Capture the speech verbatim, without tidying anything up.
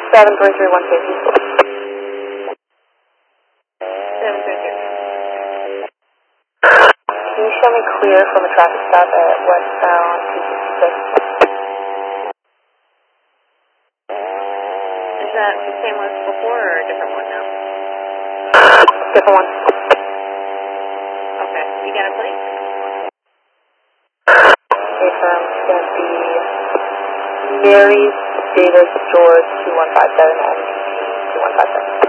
seven three three one safety. seven three three. Can you show me clear from a traffic stop at westbound two sixty-six? Is that the same one as before or a different one now? Different one. Okay. You got a plate? Okay, from it's going to be Mary Davis George two one five seven and two one five seven.